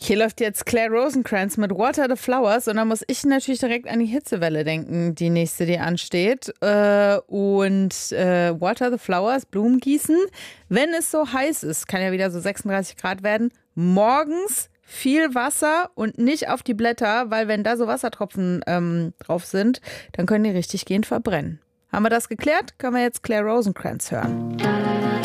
Hier läuft jetzt Claire Rosencrantz mit Water the Flowers und da muss ich natürlich direkt an die Hitzewelle denken, die nächste, die ansteht. Water the Flowers, Blumen gießen, wenn es so heiß ist, kann ja wieder so 36 Grad werden, morgens viel Wasser und nicht auf die Blätter, weil wenn da so Wassertropfen drauf sind, dann können die richtig gehend verbrennen. Haben wir das geklärt? Können wir jetzt Claire Rosencrantz hören.